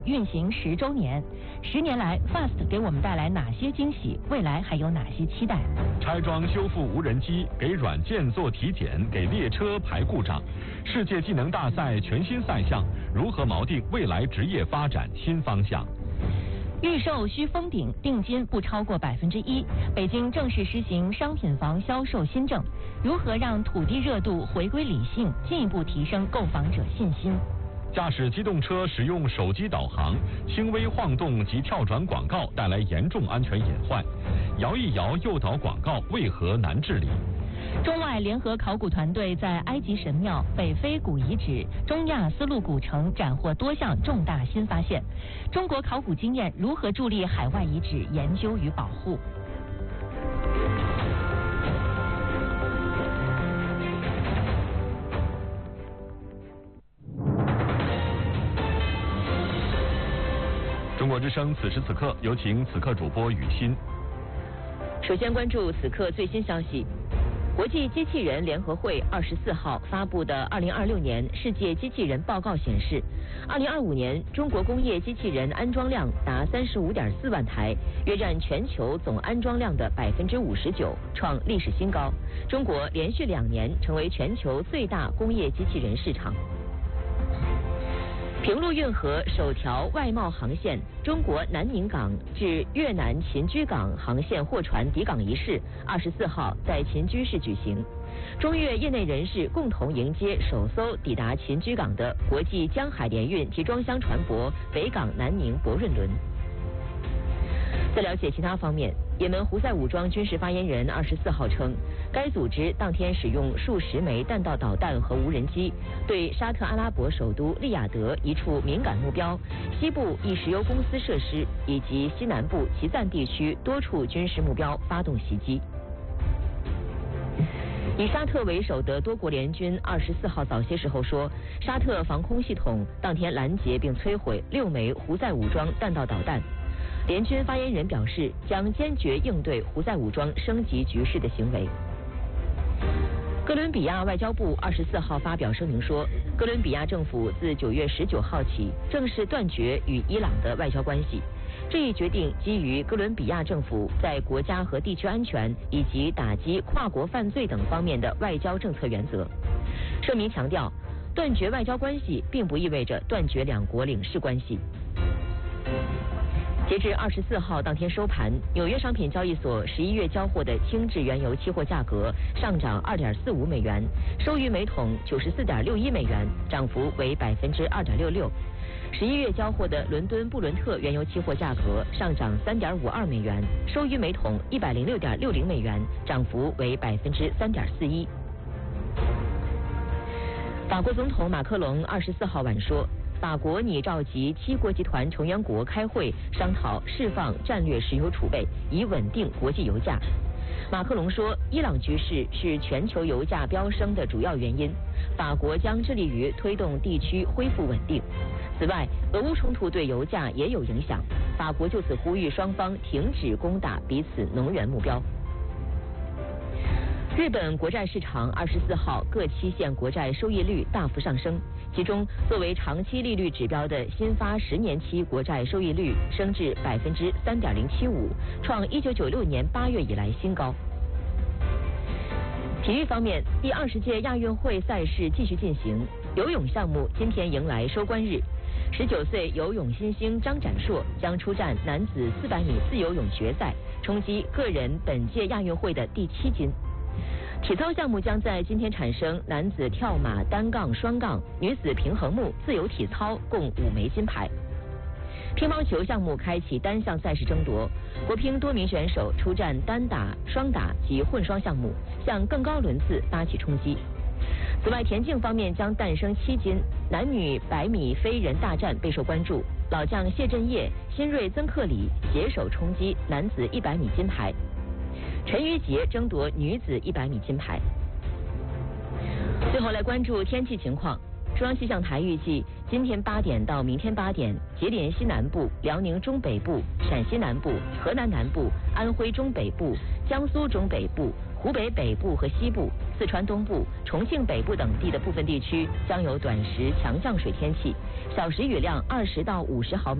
运行10周年，10年来 FAST 给我们带来哪些惊喜？未来还有哪些期待？ 拆装修复无人机，给软件做体检，给列车排故障。世界技能大赛全新赛项，如何锚定未来职业发展新方向？ 预售需封顶，定金不超过1%。北京正式实行商品房销售新政，如何让土地热度回归理性，进一步提升购房者信心？ 驾驶机动车使用手机导航，轻微晃动及跳转广告带来严重安全隐患。摇一摇诱导广告为何难治理？ 中外联合考古团队在埃及神庙、北非古遗址、中亚丝路古城斩获多项重大新发现。中国考古经验如何助力海外遗址研究与保护？ 中国之声此时此刻，有请此刻主播雨欣。 首先关注此刻最新消息。国际机器人联合会24号发布的2026年世界机器人报告显示，2025年中国工业机器人安装量达35.4万台，约占全球总安装量的59%，创历史新高。中国连续2年成为全球最大工业机器人市场。平陆运河首条外贸航线中国南宁港至越南秦居港航线货船抵港仪式24号在秦居市举行。中越业内人士共同迎接首艘抵达秦居港的国际江海联运集装箱船舶北港南宁博润轮。在了解其他方面，也门胡塞武装军事发言人24号称，该组织当天使用数十枚弹道导弹和无人机，对沙特阿拉伯首都利雅得一处敏感目标、西部一石油公司设施以及西南部齐赞地区多处军事目标发动袭击。以沙特为首的多国联军24号早些时候说，沙特防空系统当天拦截并摧毁6枚胡塞武装弹道导弹。联军发言人表示，将坚决应对胡塞武装升级局势的行为。哥伦比亚外交部24号发表声明说，哥伦比亚政府自9月19号起正式断绝与伊朗的外交关系。这一决定基于哥伦比亚政府在国家和地区安全以及打击跨国犯罪等方面的外交政策原则。声明强调，断绝外交关系并不意味着断绝两国领事关系。截至24号当天收盘，纽约商品交易所11月交货的轻质原油期货价格上涨2.45美元，收于每桶94.61美元，涨幅为2.66%。11月交货的伦敦布伦特原油期货价格上涨3.52美元，收于每桶106.60美元，涨幅为3.41%。法国总统马克龙24号晚说，法国拟召集7国集团成员国开会，商讨释放战略石油储备，以稳定国际油价。马克龙说，伊朗局势是全球油价飙升的主要原因，法国将致力于推动地区恢复稳定。此外，俄乌冲突对油价也有影响，法国就此呼吁双方停止攻打彼此能源目标。日本国债市场24号各期限国债收益率大幅上升，其中作为长期利率指标的新发10年期国债收益率升至3.075%，创1996年8月以来新高。体育方面，第20届亚运会赛事继续进行，游泳项目今天迎来收官日。19岁游泳新星张展硕将出战男子400米自由泳决赛，冲击个人本届亚运会的第7金。体操项目将在今天产生男子跳马、单杠、双杠、女子平衡木、自由体操共5枚金牌。乒乓球项目开启单项赛事争夺，国乒多名选手出战单打、双打及混双项目，向更高轮次发起冲击。此外，田径方面将诞生7金，男女100米飞人大战备受关注，老将谢震业、新锐曾克里携手冲击男子100米金牌。陈芋洁争夺女子100米金牌。最后来关注天气情况。中央气象台预计，今天8点到明天8点，吉林西南部、辽宁中北部、陕西南部、河南南部、安徽中北部、江苏中北部、湖北北部和西部四川东部、重庆北部等地的部分地区将有短时强降水天气，小时雨量20到50毫米。